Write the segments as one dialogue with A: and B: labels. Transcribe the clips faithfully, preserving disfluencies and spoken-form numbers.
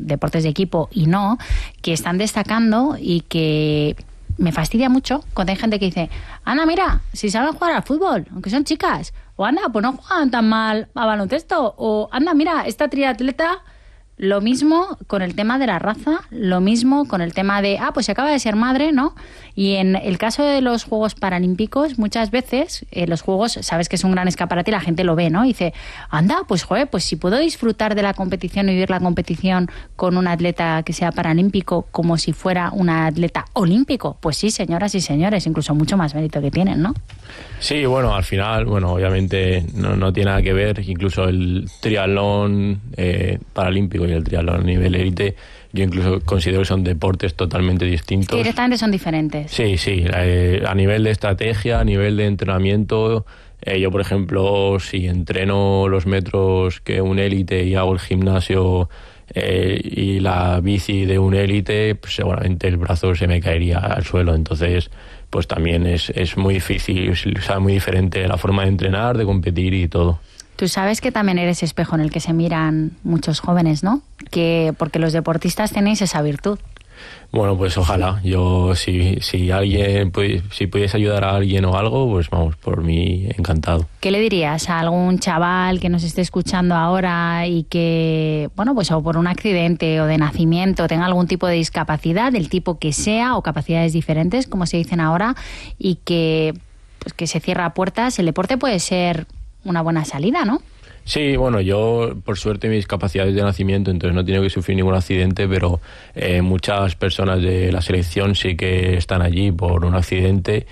A: deportes de equipo y no, que están destacando y que me fastidia mucho cuando hay gente que dice, anda, mira, si saben jugar al fútbol, aunque son chicas, o anda, pues no juegan tan mal a baloncesto, o anda, mira, esta triatleta. Lo mismo con el tema de la raza, lo mismo con el tema de, ah, pues se acaba de ser madre, ¿no? Y en el caso de los Juegos Paralímpicos, muchas veces eh, los Juegos, sabes que es un gran escaparate y la gente lo ve, ¿no? Y dice, anda, pues joder, pues si puedo disfrutar de la competición y vivir la competición con un atleta que sea paralímpico como si fuera un atleta olímpico, pues sí, señoras y señores, incluso mucho más mérito que tienen, ¿no?
B: Sí, bueno, al final, bueno, obviamente no, no tiene nada que ver, incluso el triatlón eh, paralímpico y el triatlón a nivel élite, yo incluso considero que son deportes totalmente distintos.
A: Que directamente son diferentes.
B: Sí, sí, eh, a nivel de estrategia, a nivel de entrenamiento, eh, yo por ejemplo, si entreno los metros que un élite y hago el gimnasio eh, y la bici de un élite, pues seguramente el brazo se me caería al suelo, entonces pues también es, es muy difícil, o sea, muy diferente la forma de entrenar, de competir y todo.
A: Tú sabes que también eres espejo en el que se miran muchos jóvenes, ¿no? Que porque los deportistas tenéis esa virtud.
B: Bueno, pues ojalá. Yo, si, si alguien, pues, si pudiese ayudar a alguien o algo, pues vamos, por mí encantado.
A: ¿Qué le dirías a algún chaval que nos esté escuchando ahora y que, bueno, pues o por un accidente o de nacimiento tenga algún tipo de discapacidad, del tipo que sea, o capacidades diferentes, como se dicen ahora, y que, pues, que se cierra puertas? El deporte puede ser una buena salida, ¿no?
B: Sí, bueno, yo por suerte mis capacidades de nacimiento, entonces no he tenido que sufrir ningún accidente, pero eh, muchas personas de la selección sí que están allí por un accidente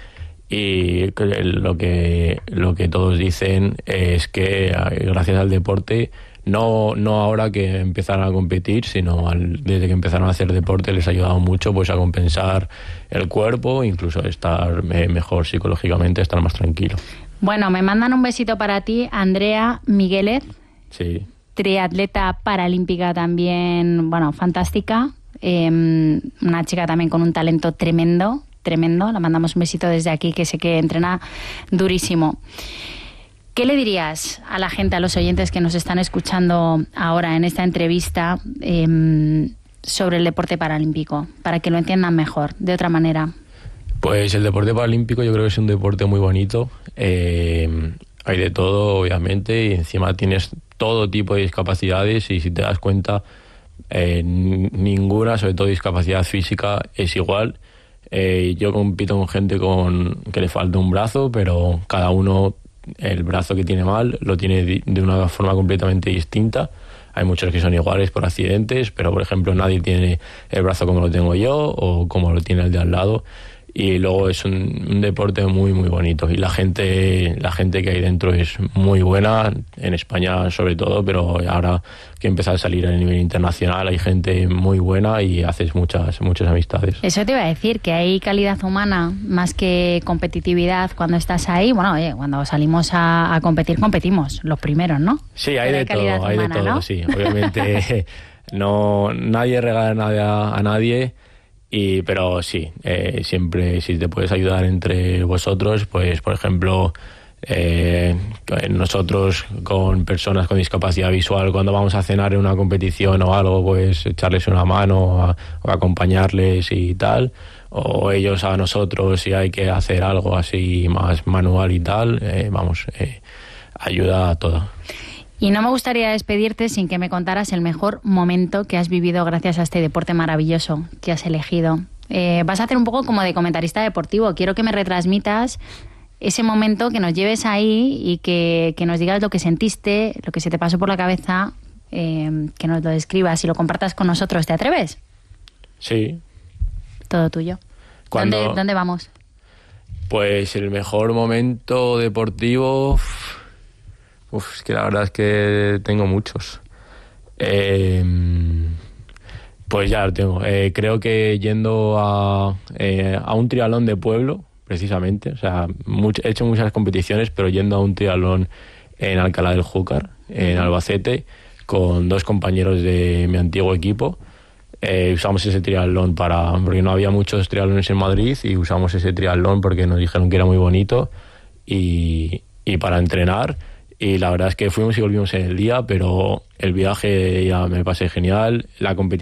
B: y lo que, lo que todos dicen es que gracias al deporte, no, no ahora que empezaron a competir, sino al, desde que empezaron a hacer deporte les ha ayudado mucho pues a compensar el cuerpo, incluso estar mejor psicológicamente, estar más tranquilo.
A: Bueno, me mandan un besito para ti, Andrea Migueles,
B: sí.
A: Triatleta paralímpica también, bueno, fantástica, eh, una chica también con un talento tremendo, tremendo, la mandamos un besito desde aquí, que sé que entrena durísimo. ¿Qué le dirías a la gente, a los oyentes que nos están escuchando ahora en esta entrevista eh, sobre el deporte paralímpico, para que lo entiendan mejor, de otra manera?
B: Pues el deporte paralímpico yo creo que es un deporte muy bonito. Eh, hay de todo, obviamente, y encima tienes todo tipo de discapacidades y si te das cuenta, eh, ninguna, sobre todo discapacidad física, es igual. Eh, yo compito con gente con que le falta un brazo, pero cada uno el brazo que tiene mal lo tiene de una forma completamente distinta. Hay muchos que son iguales por accidentes, pero por ejemplo nadie tiene el brazo como lo tengo yo o como lo tiene el de al lado. Y luego es un, un deporte muy muy bonito y la gente la gente que hay dentro es muy buena, en España sobre todo, pero ahora que empieza a salir a nivel internacional hay gente muy buena y haces muchas muchas amistades.
A: Eso te iba a decir, que hay calidad humana más que competitividad cuando estás ahí. Bueno, oye, cuando salimos a, a competir, competimos, los primeros, ¿no?
B: Sí, hay de todo, hay de todo, sí. Obviamente no nadie regala nada a nadie. Y, pero sí, eh, siempre si te puedes ayudar entre vosotros, pues por ejemplo, eh, nosotros con personas con discapacidad visual, cuando vamos a cenar en una competición o algo, pues echarles una mano a, o acompañarles y tal, o ellos a nosotros si hay que hacer algo así más manual y tal, eh, vamos, eh, ayuda a todo.
A: Y no me gustaría despedirte sin que me contaras el mejor momento que has vivido gracias a este deporte maravilloso que has elegido. Eh, vas a hacer un poco como de comentarista deportivo. Quiero que me retransmitas ese momento, que nos lleves ahí y que, que nos digas lo que sentiste, lo que se te pasó por la cabeza, eh, que nos lo describas y lo compartas con nosotros. ¿Te atreves?
B: Sí.
A: Todo tuyo.
B: Cuando...
A: ¿Dónde, ¿Dónde vamos?
B: Pues el mejor momento deportivo... Uf, es que la verdad es que tengo muchos. Eh, pues ya lo tengo. Eh, creo que yendo a, eh, a un triatlón de pueblo, precisamente, o sea, much, he hecho muchas competiciones, pero yendo a un triatlón en Alcalá del Júcar, en Albacete, con dos compañeros de mi antiguo equipo. Eh, usamos ese triatlón para, porque no había muchos triatlones en Madrid, y usamos ese triatlón porque nos dijeron que era muy bonito y, y para entrenar. Y la verdad es que fuimos y volvimos en el día, pero el viaje ya me pasé genial, la competición